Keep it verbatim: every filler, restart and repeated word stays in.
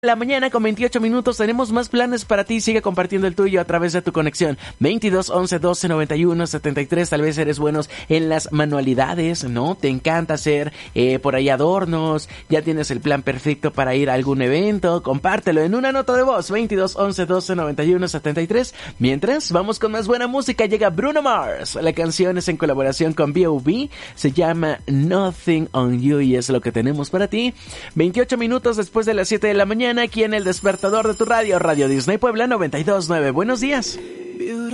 La mañana con veintiocho minutos, tenemos más planes para ti. Sigue compartiendo el tuyo a través de tu conexión veintidós once doce noventa y uno setenta y tres. Tal vez eres buenos en las manualidades, ¿no? Te encanta hacer eh, por ahí adornos, ya tienes el plan perfecto para ir a algún evento. Compártelo en una nota de voz, veintidós once doce noventa y uno setenta y tres. Mientras, vamos con más buena música. Llega Bruno Mars. La canción es en colaboración con B O B, se llama Nothing on You y es lo que tenemos para ti. veintiocho minutos después de las siete de la mañana, aquí en el despertador de tu radio, Radio Disney Puebla noventa y dos punto nueve. Buenos días.